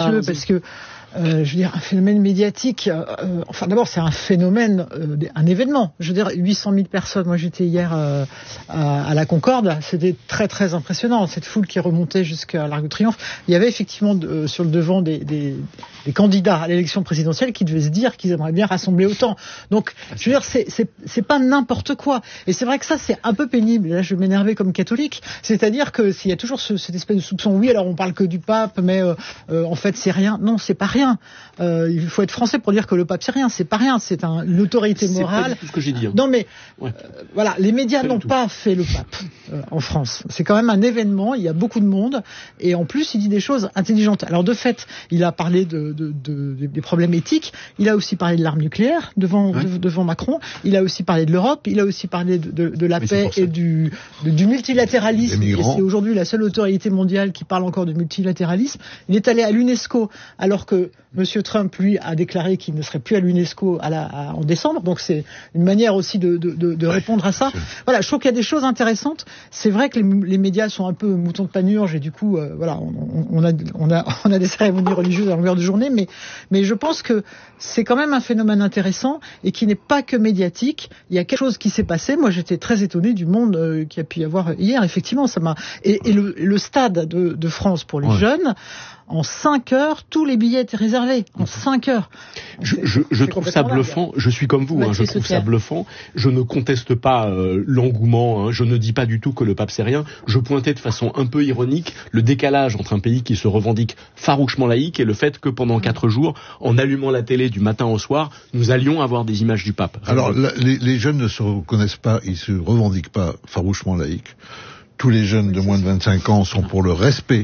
scandaleux parce que je veux dire, un phénomène médiatique, enfin d'abord c'est un phénomène, un événement. Je veux dire, 800 000 personnes, moi j'étais hier à la Concorde, c'était très très impressionnant, cette foule qui remontait jusqu'à l'Arc de Triomphe. Il y avait effectivement sur le devant des candidats à l'élection présidentielle qui devaient se dire qu'ils aimeraient bien rassembler autant. Donc, je veux dire, c'est pas n'importe quoi. Et c'est vrai que ça, c'est un peu pénible. Là, je vais m'énerver comme catholique. C'est-à-dire que s'il y a toujours cette espèce de soupçon, oui, alors on parle que du pape, mais en fait, c'est rien. Non, c'est pas rien. Il faut être français pour dire que le pape, c'est rien. C'est pas rien. C'est une autorité morale. C'est pas du tout ce que j'ai dit. Hein. Non, mais voilà, les médias n'ont pas fait le pape en France. C'est quand même un événement. Il y a beaucoup de monde. Et en plus, il dit des choses intelligentes. Alors, de fait, il a parlé des problèmes éthiques. Il a aussi parlé de l'arme nucléaire devant Macron. Il a aussi parlé de l'Europe. Il a aussi parlé de la paix et du multilatéralisme. Et c'est aujourd'hui la seule autorité mondiale qui parle encore de multilatéralisme. Il est allé à l'UNESCO alors que M. Trump, lui, a déclaré qu'il ne serait plus à l'UNESCO en décembre. Donc c'est une manière aussi de répondre à ça. Voilà, je trouve qu'il y a des choses intéressantes. C'est vrai que les médias sont un peu moutons de panurge et du coup, voilà, on a des cérémonies religieuses à longueur de journée, mais je pense que c'est quand même un phénomène intéressant et qui n'est pas que médiatique. Il y a quelque chose qui s'est passé. Moi, j'étais très étonné du monde qu'il y a pu y avoir hier. Effectivement, ça m'a et le stade de France pour les jeunes. En 5 heures, tous les billets étaient réservés. En 5 heures. Je trouve ça bluffant. Je suis comme vous, je trouve ça bluffant. Je ne conteste pas l'engouement. Hein. Je ne dis pas du tout que le pape sait rien. Je pointais de façon un peu ironique le décalage entre un pays qui se revendique farouchement laïque et le fait que pendant 4 jours, en allumant la télé du matin au soir, nous allions avoir des images du pape. Alors, les jeunes ne se reconnaissent pas, ils se revendiquent pas farouchement laïques. Tous les jeunes de moins de 25 ans sont pour le respect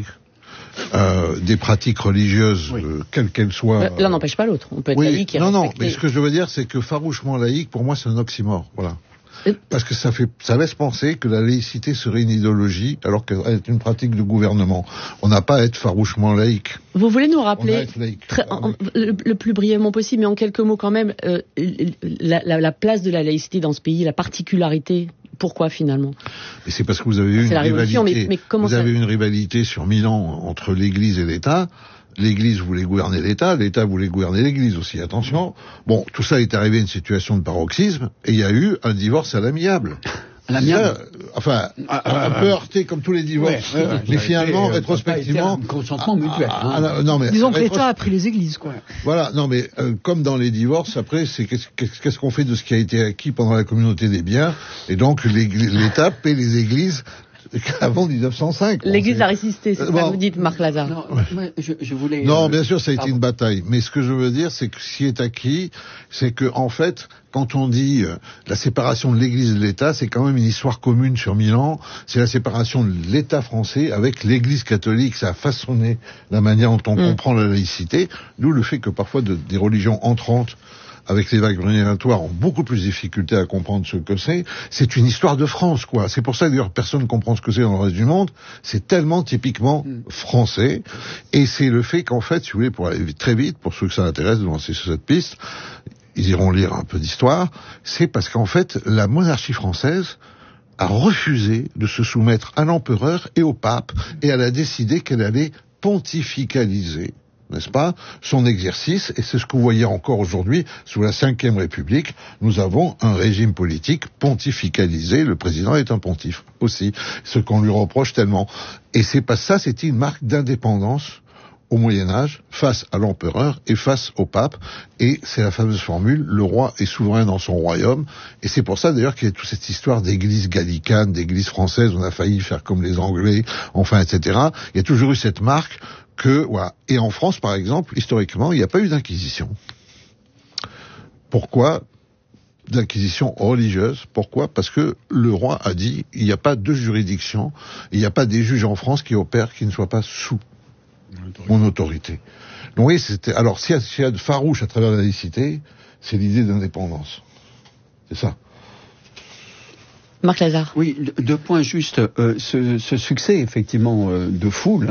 des pratiques religieuses, quelles qu'elles soient. L'un n'empêche pas l'autre. On peut être laïque et non, respecter. mais ce que je veux dire, c'est que farouchement laïque, pour moi, c'est un oxymore. Voilà. Parce que ça laisse penser que la laïcité serait une idéologie, alors qu'elle est une pratique de gouvernement. On n'a pas à être farouchement laïque. Vous voulez nous rappeler, le plus brièvement possible, mais en quelques mots quand même, la place de la laïcité dans ce pays, la particularité. Pourquoi finalement ? Et c'est parce que vous avez eu une rivalité. Mais vous avez une rivalité sur 1000 ans entre l'Église et l'État. L'Église voulait gouverner l'État voulait gouverner l'Église aussi. Attention. Bon, tout ça est arrivé à une situation de paroxysme, et il y a eu un divorce à l'amiable. Enfin, un peu heurté comme tous les divorces, mais finalement, rétrospectivement, consentement mutuel. Non, mais disons que l'État a pris les églises, quoi. Voilà, non, mais comme dans les divorces, après, c'est qu'est-ce qu'on fait de ce qui a été acquis pendant la communauté des biens, et donc l'État paie les églises avant 1905. L'Église a résisté, c'est ça que vous dites, Marc Lazare. Non, je voulais... Non, bien sûr, ça a été une bataille. Mais ce que je veux dire, c'est que ce qui est acquis, c'est que, en fait, quand on dit la séparation de l'Église et de l'État, c'est quand même une histoire commune sur 1000 ans. C'est la séparation de l'État français avec l'Église catholique. Ça a façonné la manière dont on comprend la laïcité. D'où le fait que parfois des religions entrantes avec les vagues révélatoires, ont beaucoup plus de difficultés à comprendre ce que c'est. C'est une histoire de France, quoi. C'est pour ça, d'ailleurs, personne ne comprend ce que c'est dans le reste du monde. C'est tellement typiquement français. Et c'est le fait qu'en fait, si vous voulez, pour aller très vite, pour ceux que ça intéresse de lancer sur cette piste, ils iront lire un peu d'histoire, c'est parce qu'en fait, la monarchie française a refusé de se soumettre à l'empereur et au pape, et elle a décidé qu'elle allait pontificaliser, n'est-ce pas, son exercice, et c'est ce que vous voyez encore aujourd'hui, sous la Ve République, nous avons un régime politique pontificalisé, le président est un pontife aussi, ce qu'on lui reproche tellement. Et c'est pas ça, c'était une marque d'indépendance au Moyen-Âge, face à l'empereur et face au pape, et c'est la fameuse formule, le roi est souverain dans son royaume, et c'est pour ça d'ailleurs qu'il y a toute cette histoire d'église gallicane, d'église française, on a failli faire comme les Anglais, enfin, etc. Il y a toujours eu cette marque que, voilà. Et en France, par exemple, historiquement, il n'y a pas eu d'inquisition. Pourquoi d'inquisition religieuse? Pourquoi? Parce que le roi a dit, il n'y a pas de juridiction, il n'y a pas des juges en France qui opèrent qui ne soient pas sous mon autorité. Donc oui, alors s'il y a de farouche à travers la laïcité, c'est l'idée d'indépendance. C'est ça. Marc Lazare. Oui, 2 points juste. Ce succès, effectivement, de foule,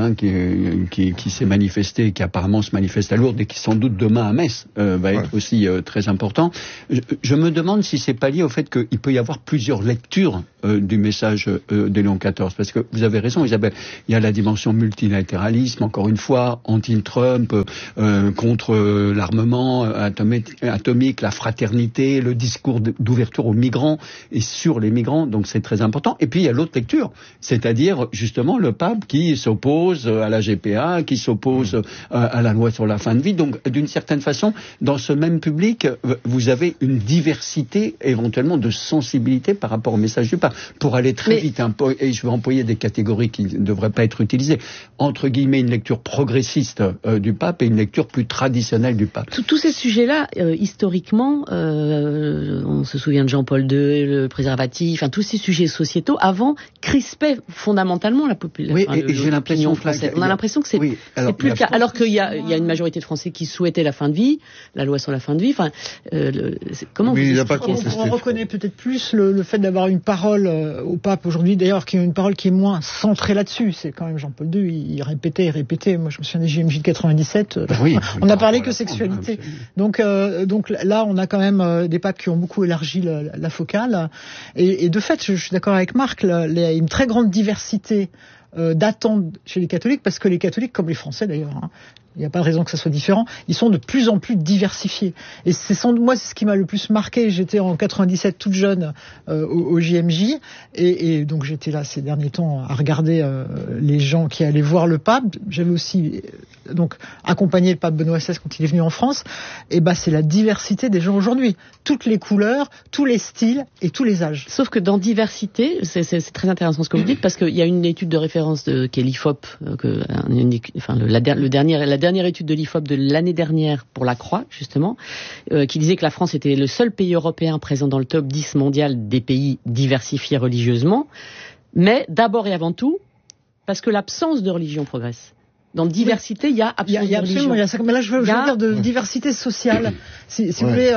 qui s'est manifesté, qui apparemment se manifeste à Lourdes et qui sans doute demain à Metz va être aussi très important. Je me demande si c'est pas lié au fait qu'il peut y avoir plusieurs lectures du message de Léon XIV, parce que vous avez raison, Isabelle. Il y a la dimension multilatéralisme, encore une fois, anti-Trump, contre l'armement atomique, la fraternité, le discours d'ouverture aux migrants et sur les migrants. Donc c'est très important. Et puis il y a l'autre lecture, c'est-à-dire justement le pape qui s'oppose à la GPA, qui s'oppose à la loi sur la fin de vie. Donc d'une certaine façon, dans ce même public, vous avez une diversité éventuellement de sensibilité par rapport au message du pape. Pour aller très vite, et je vais employer des catégories qui ne devraient pas être utilisées, entre guillemets une lecture progressiste du pape et une lecture plus traditionnelle du pape. Tous ces sujets-là, historiquement, on se souvient de Jean-Paul II, le préservatif, tous ces sujets sociétaux, avant, crispaient fondamentalement la population. Oui, et j'ai l'impression française. On a l'impression que c'est plus le cas. Alors qu'il y a une majorité de Français qui souhaitaient la fin de vie, la loi sur la fin de vie. Comment vous expliquez ça ? On reconnaît peut-être plus le fait d'avoir une parole au pape aujourd'hui, d'ailleurs, qui a une parole qui est moins centrée là-dessus. C'est quand même Jean-Paul II, il répétait. Moi, je me souviens des JMJ de 97. On n'a parlé que sexualité. Donc là, on a quand même des papes qui ont beaucoup élargi la focale. Et de fait, je suis d'accord avec Marc, il y a une très grande diversité d'attentes chez les catholiques, parce que les catholiques, comme les Français d'ailleurs, il n'y a pas de raison que ça soit différent, ils sont de plus en plus diversifiés. Et c'est ce qui m'a le plus marqué. J'étais en 97 toute jeune au JMJ, et donc j'étais là ces derniers temps à regarder les gens qui allaient voir le pape. J'avais aussi donc accompagné le pape Benoît XVI quand il est venu en France. Et c'est la diversité des gens aujourd'hui, toutes les couleurs, tous les styles et tous les âges. Sauf que dans diversité, c'est très intéressant ce que vous dites, parce qu'il y a une étude de référence qui est l'IFOP, la dernière étude de l'IFOP de l'année dernière pour la Croix, justement, qui disait que la France était le seul pays européen présent dans le top 10 mondial des pays diversifiés religieusement, mais d'abord et avant tout, parce que l'absence de religion progresse. Dans diversité, il y a absolument de religion. Mais là, je veux dire de diversité sociale. Si vous voulez,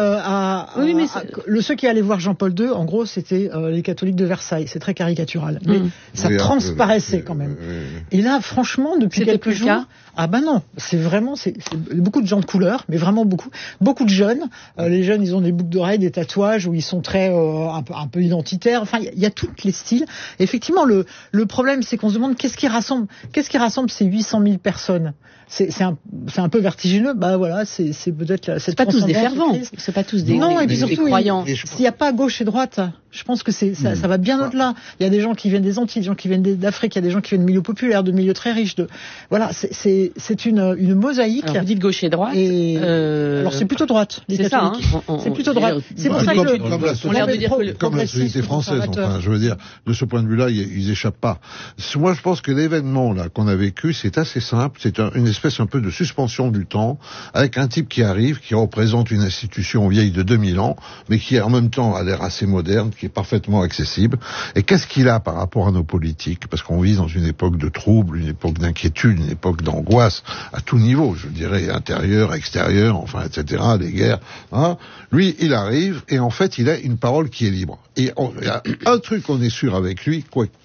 ceux qui allaient voir Jean-Paul II, en gros, c'était les catholiques de Versailles. C'est très caricatural. Mais ça transparaissait quand même. Et là, franchement, depuis quelques jours... non. C'est beaucoup de gens de couleur, mais vraiment beaucoup. Beaucoup de jeunes. Les jeunes, ils ont des boucles d'oreilles, des tatouages, où ils sont très un peu identitaires. Enfin, il y a tous les styles. Et effectivement, le problème, c'est qu'on se demande qu'est-ce qui rassemble ces 800 000 personnes. C'est un peu vertigineux. C'est peut-être c'est pas tous des fervents, c'est pas tous des croyants. S'il n'y a pas gauche et droite, je pense que ça va bien au-delà. Il y a des gens qui viennent des Antilles, des gens qui viennent d'Afrique, il y a des gens qui viennent de milieux populaires, de milieux très riches. C'est une mosaïque. Alors vous dites gauche et droite. Alors c'est plutôt droite. C'est ça. C'est plutôt droite. C'est pour ça que comme la société française. Enfin, je veux dire, de ce point de vue-là, ils échappent pas. Moi, je pense que l'événement là qu'on a vécu, c'est assez simple. C'est une espèce un peu de suspension du temps, avec un type qui arrive, qui représente une institution vieille de 2000 ans, mais qui en même temps a l'air assez moderne, qui est parfaitement accessible. Et qu'est-ce qu'il a par rapport à nos politiques ? Parce qu'on vit dans une époque de troubles, une époque d'inquiétude, une époque d'angoisse, à tout niveau, je dirais, intérieur, extérieur, enfin, etc., des guerres. Lui, il arrive, et en fait, il a une parole qui est libre. Et il y a un truc qu'on est sûr avec lui,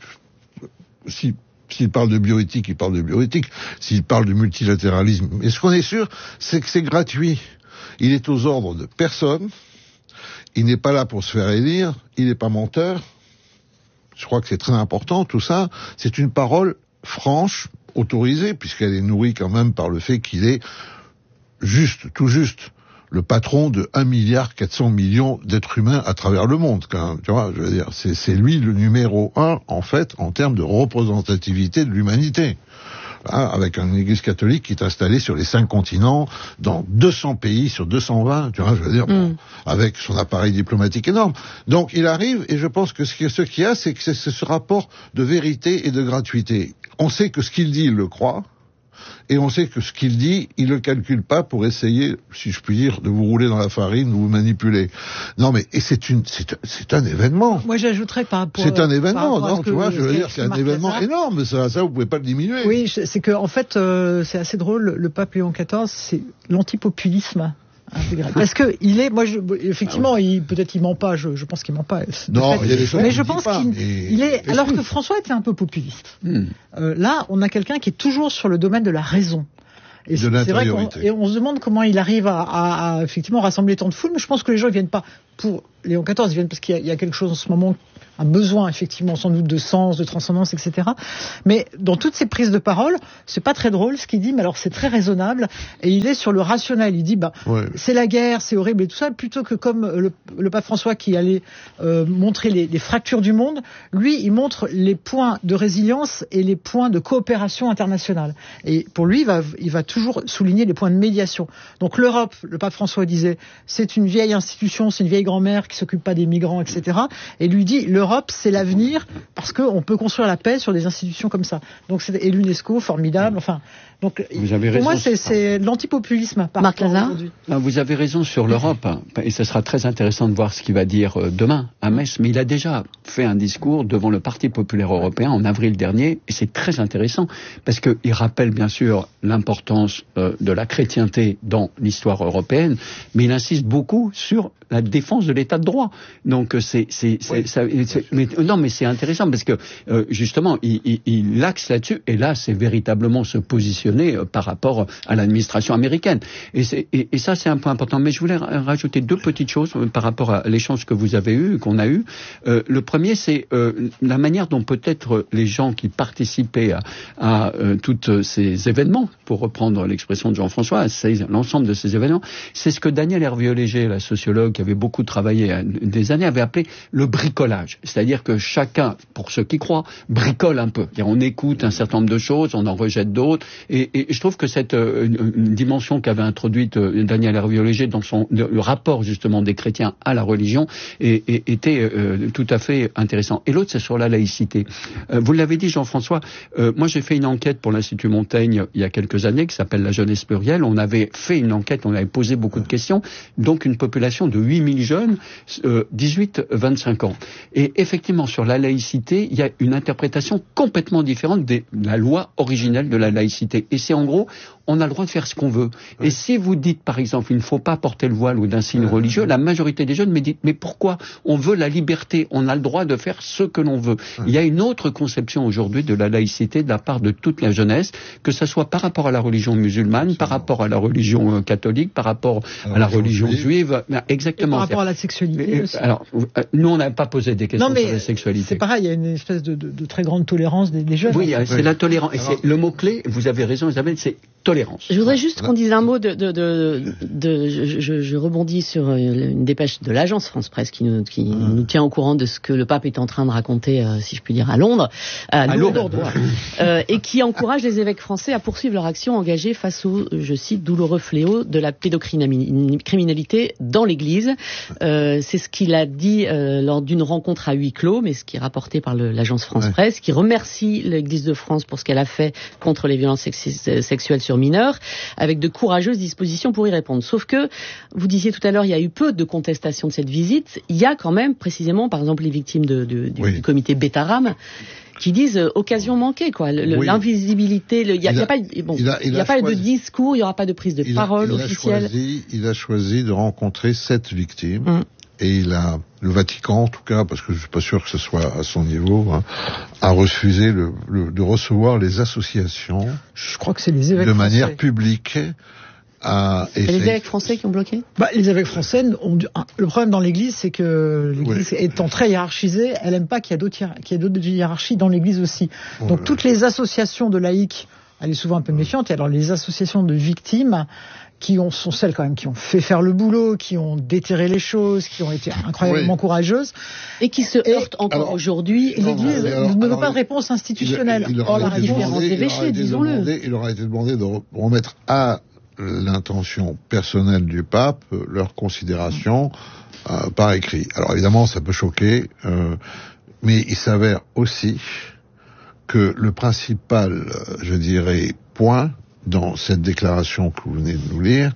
s'il parle de bioéthique, il parle de bioéthique. S'il parle de multilatéralisme. Et ce qu'on est sûr, c'est que c'est gratuit. Il est aux ordres de personne. Il n'est pas là pour se faire élire. Il n'est pas menteur. Je crois que c'est très important, tout ça. C'est une parole franche, autorisée, puisqu'elle est nourrie quand même par le fait qu'il est tout juste, le patron de 1,4 milliard d'êtres humains à travers le monde, quand même. Tu vois, je veux dire, c'est lui le numéro 1, en fait, en termes de représentativité de l'humanité. Avec une église catholique qui est installée sur les 5 continents, dans 200 pays sur 220, tu vois, je veux dire, avec son appareil diplomatique énorme. Donc, il arrive, et je pense que ce qu'il y a, c'est que c'est ce rapport de vérité et de gratuité. On sait que ce qu'il dit, il le croit. Et on sait que ce qu'il dit, il le calcule pas pour essayer, si je puis dire, de vous rouler dans la farine, de vous manipuler. Non, mais c'est un événement. Moi, j'ajouterais par rapport. C'est un événement, non, tu vois, je veux dire, c'est un événement énorme. Ça, vous pouvez pas le diminuer. Oui, c'est que en fait, c'est assez drôle. Le pape Léon XIV, c'est l'antipopulisme. Parce que il est, effectivement, peut-être il ment pas. Je pense qu'il ment pas. Non, il y a des choses. Mais je pense qu'il est. Alors que François était un peu populiste. Là, on a quelqu'un qui est toujours sur le domaine de la raison. Et c'est vrai qu'on se demande comment il arrive à effectivement rassembler tant de foule. Mais je pense que les gens ne viennent pas pour Léon XIV, ils viennent parce qu'il y a quelque chose en ce moment, un besoin effectivement sans doute de sens, de transcendance, etc. Mais dans toutes ces prises de parole, c'est pas très drôle ce qu'il dit, mais alors c'est très raisonnable et il est sur le rationnel. Il dit c'est la guerre, c'est horrible et tout ça, plutôt que comme le pape François qui allait montrer les fractures du monde, lui il montre les points de résilience et les points de coopération internationale. Et pour lui, il va toujours souligner les points de médiation. Donc l'Europe, le pape François disait, c'est une vieille institution, c'est une vieille grand-mère qui s'occupe pas des migrants, etc. Et lui dit, l'Europe, c'est l'avenir parce qu'on peut construire la paix sur des institutions comme ça. Donc et l'UNESCO, formidable. Enfin, donc pour moi, c'est l'antipopulisme. Marc Lazare. Vous avez raison sur l'Europe, et ce sera très intéressant de voir ce qu'il va dire demain à Metz. Mais il a déjà fait un discours devant le Parti populaire européen en avril dernier, et c'est très intéressant parce qu'il rappelle bien sûr l'importance de la chrétienté dans l'histoire européenne, mais il insiste beaucoup sur la défense de l'état de droit. Donc mais c'est intéressant parce que justement il axe là-dessus, et là c'est véritablement se positionner par rapport à l'administration américaine. Et ça c'est un point important. Mais je voulais rajouter deux petites choses par rapport à l'échange que vous avez eu, qu'on a eu. Le premier, c'est la manière dont peut-être les gens qui participaient à tous ces événements, pour reprendre l'expression de Jean-François, l'ensemble de ces événements, c'est ce que Daniel Hervieux-Léger, la sociologue qui avait beaucoup travaillé des années, avait appelé le bricolage. C'est-à-dire que chacun, pour ceux qui croient, bricole un peu. On écoute un certain nombre de choses, on en rejette d'autres, et je trouve que cette une dimension qu'avait introduite Daniel Hervieux-Léger dans le rapport justement des chrétiens à la religion était tout à fait intéressant. Et l'autre, c'est sur la laïcité. Vous l'avez dit, Jean-François, moi j'ai fait une enquête pour l'Institut Montaigne il y a quelques années qui s'appelle La jeunesse plurielle. On avait fait une enquête, on avait posé beaucoup de questions, donc une population de 8000 jeunes, 18-25 ans. Et effectivement, sur la laïcité, il y a une interprétation complètement différente de la loi originelle de la laïcité. Et c'est en gros, on a le droit de faire ce qu'on veut. Et si vous dites, par exemple, il ne faut pas porter le voile ou d'un signe religieux, la majorité des jeunes me disent, mais pourquoi? On veut la liberté, on a le droit de faire ce que l'on veut. Il y a une autre conception aujourd'hui de la laïcité de la part de toute la jeunesse, que ce soit par rapport à la religion musulmane, par rapport à la religion catholique, par rapport à la religion juive. Exactement. Et par rapport à la sexualité aussi. Alors, nous, on n'a pas posé des questions sur la sexualité. C'est pareil, il y a une espèce de très grande tolérance des jeunes. Oui, c'est la tolérance. Et c'est le mot-clé, vous avez raison Isabelle, c'est tolérance. Je voudrais juste qu'on dise un mot je rebondis sur une dépêche de l'agence France Presse qui nous tient au courant de ce que le pape est en train de raconter, si je puis dire, à Londres, et qui encourage les évêques français à poursuivre leur action engagée face au, je cite, douloureux fléau de la pédocriminalité dans l'Église. C'est ce qu'il a dit lors d'une rencontre à huis clos, mais ce qui est rapporté par l'agence France Presse, qui remercie l'Église de France pour ce qu'elle a fait contre les violences sexuelles sur mineurs, avec de courageuses dispositions pour y répondre. Sauf que, vous disiez tout à l'heure, il y a eu peu de contestation de cette visite. Il y a quand même, précisément, par exemple, les victimes du comité Betaram, qui disent occasion manquée, quoi. L'invisibilité, il n'y a pas de discours, il n'y aura pas de prise de parole officielle. Il a choisi de rencontrer 7 victimes. Et le Vatican, en tout cas, parce que je suis pas sûr que ce soit à son niveau, a refusé de recevoir les associations. Je crois que c'est les évêques de manière publique. Et les évêques français qui ont bloqué? Les évêques français le problème dans l'Église, c'est que l'Église étant très hiérarchisée, elle aime pas qu'il y ait d'autres hiérarchies dans l'Église aussi. Donc toutes les associations de laïcs, elle est souvent un peu méfiante. Et alors les associations de victimes, sont celles quand même qui ont fait faire le boulot, qui ont déterré les choses, qui ont été incroyablement courageuses. Et qui se heurtent encore aujourd'hui. L'Église ne veut pas de réponse institutionnelle. La différence d'évêché, disons-le. Il leur a été demandé de remettre à l'intention personnelle du pape leur considération par écrit. Alors évidemment, ça peut choquer, mais il s'avère aussi que le principal, je dirais, point dans cette déclaration que vous venez de nous lire,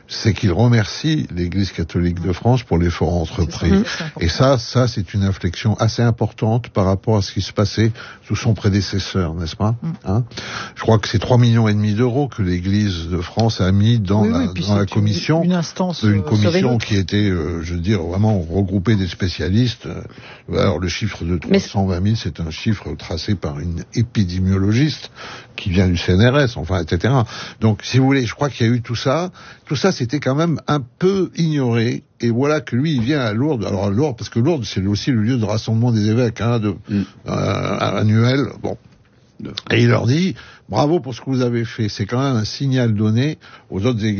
c'est qu'il remercie l'Église catholique de France pour l'effort entrepris. Et ça, c'est une inflexion assez importante par rapport à ce qui se passait sous son prédécesseur, n'est-ce pas? Je crois que c'est 3,5 millions d'euros que l'Église de France a mis dans la commission. Une commission qui était, je veux dire, vraiment regroupée des spécialistes. Alors, le chiffre de 320 000, c'est un chiffre tracé par une épidémiologiste qui vient du CNRS, enfin, etc. Donc, si vous voulez, je crois qu'il y a eu tout ça. Tout ça, c'était quand même un peu ignoré. Et voilà que lui, il vient à Lourdes. Alors, à Lourdes, parce que Lourdes, c'est aussi le lieu de rassemblement des évêques, annuel. Bon. Et il leur dit, bravo pour ce que vous avez fait. C'est quand même un signal donné aux autres églises.